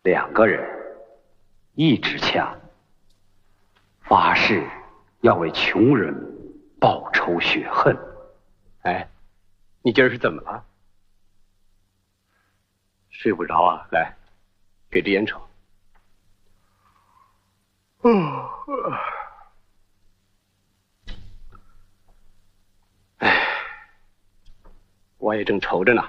2个人，一支枪，发誓要为穷人报仇雪恨。 哎，你今儿是怎么了？睡不着啊？来，给支烟抽。哎，我也正愁着呢。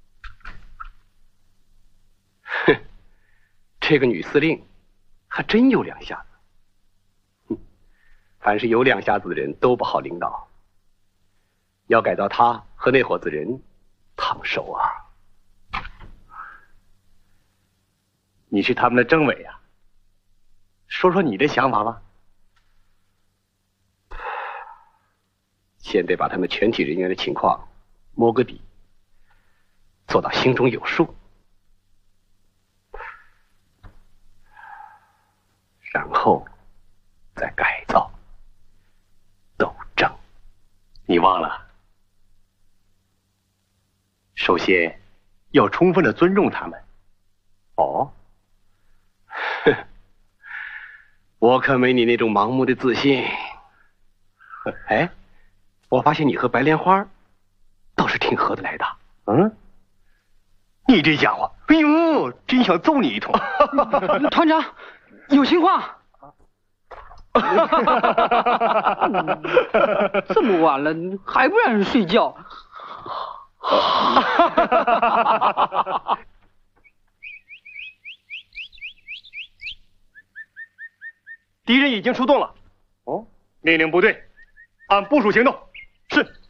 哼，这个女司令还真有2下子。哼，凡是有2下子的人都不好领导。要改造他和那伙子人，烫手啊！你是他们的政委啊，说说你的想法吧。先得把他们全体人员的情况摸个底，做到心中有数，然后再改造、斗争。你忘了？首先要充分的尊重他们。哦，我可没你那种盲目的自信。哎，我发现你和白莲花倒是挺合得来的。嗯，你这家伙，哎呦，真想揍你一通。 团长，有情况。这么晚了，还不让人睡觉？ 敌人已经出动了。哦，命令部队按部署行动。是。